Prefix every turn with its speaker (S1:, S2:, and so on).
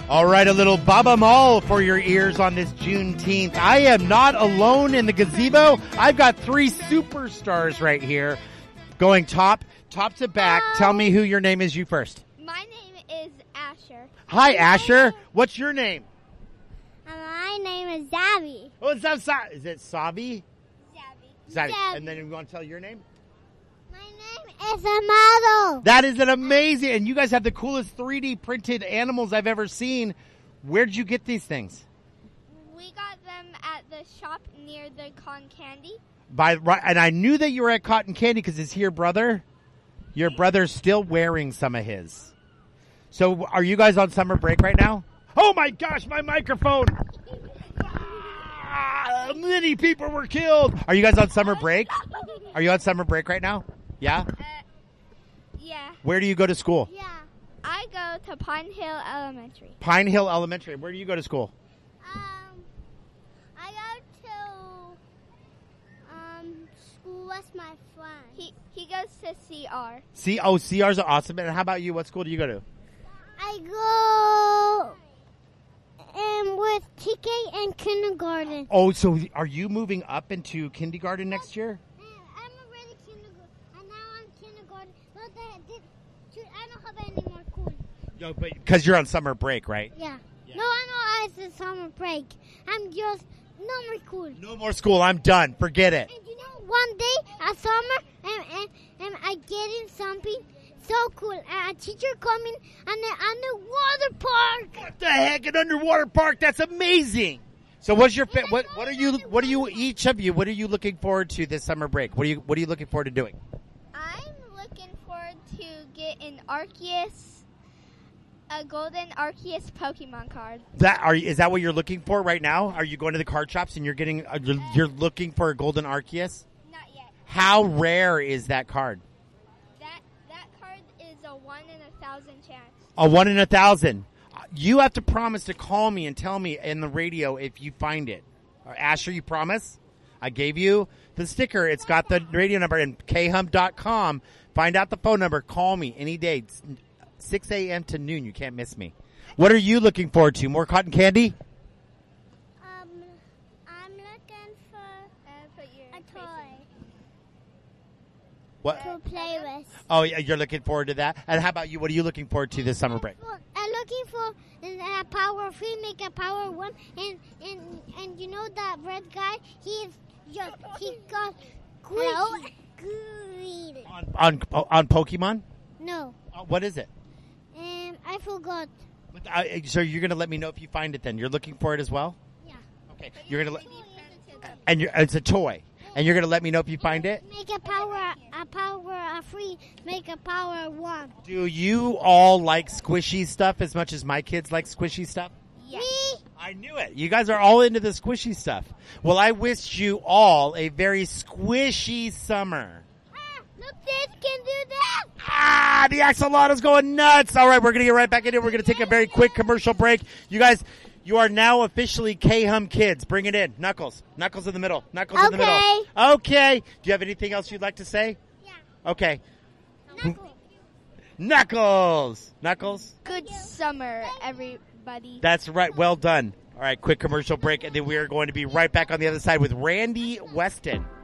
S1: All right, a little Baba Mall for your ears on this Juneteenth. I am not alone in the gazebo. I've got three superstars right here going top to back. Tell me who your name is, you first.
S2: My name is Asher.
S1: Hi, Asher. What's your name?
S2: My name is Zabby.
S1: Oh, is it Savi?
S2: Zabby.
S1: And then you want to tell your name?
S2: My name is Amado.
S1: That is an amazing, and you guys have the coolest 3D printed animals I've ever seen. Where'd you get these things?
S2: We got them at the shop near the Cotton Candy.
S1: And I knew that you were at Cotton Candy because is your brother? Your brother's still wearing some of his. So are you guys on summer break right now? Oh my gosh, my microphone! Many people were killed. Are you guys on summer break? Are you on summer break right now? Yeah?
S2: Yeah.
S1: Where do you go to school?
S2: Yeah. I go to Pine Hill Elementary.
S1: Pine Hill Elementary. Where do you go to school?
S2: I go to school with my friend. He goes to CR.
S1: CR's awesome. And how about you? What school do you go to?
S2: I go with TK and kindergarten.
S1: Oh, so are you moving up into kindergarten next year?
S2: I'm already kindergarten, and now I'm kindergarten. But I don't have any more school.
S1: No, but because you're on summer break, right?
S2: Yeah. No, I know it's a summer break. I'm just no more school.
S1: No more school. I'm done. Forget it.
S2: And you know, one day at summer, and I getting something so cool. A teacher coming on the water park.
S1: What the heck? An underwater park? That's amazing. So what's your what are you each of you? What are you looking forward to this summer break? What are you looking forward to doing?
S2: I'm looking forward to get an Arceus, a golden Arceus Pokemon card.
S1: Is that what you're looking for right now? Are you going to the card shops and you're looking for a golden Arceus?
S2: Not yet.
S1: How rare is that card?
S2: That card is a 1 in 1,000 chance.
S1: A 1 in 1,000. You have to promise to call me and tell me in the radio if you find it. Asher, you promise? I gave you the sticker. It's got the radio number in khump.com. Find out the phone number. Call me any day. It's 6 a.m. to noon. You can't miss me. What are you looking forward to? More cotton candy?
S2: I'm looking for a toy.
S1: What?
S2: To play with.
S1: Oh, yeah, you're looking forward to that? And how about you? What are you looking forward to this summer break?
S2: I'm looking for a power 3, make a power 1, and you know that red guy, he got green.
S1: On Pokemon?
S2: No.
S1: What is it?
S2: I forgot.
S1: So you're going to let me know if you find it then. You're looking for it as well?
S2: Yeah.
S1: Okay. You're going to it's a toy. And you're going to let me know if you find it?
S2: Make a power 3, make a power 1.
S1: Do you all like squishy stuff as much as my kids like squishy stuff?
S2: Yes. Me?
S1: I knew it. You guys are all into the squishy stuff. Well, I wish you all a very squishy summer.
S2: Look, this can do that.
S1: The axolotl's going nuts. All right, we're going to get right back into it. We're going to take a very quick commercial break. You guys, you are now officially K-Hum kids. Bring it in. Knuckles. Knuckles in the middle. Knuckles in the middle. Okay. Do you have anything else you'd like to say?
S2: Yeah.
S1: Okay. Knuckles. Knuckles.
S2: Good summer, everybody.
S1: That's right. Well done. All right, quick commercial break, and then we are going to be right back on the other side with Randy Weston.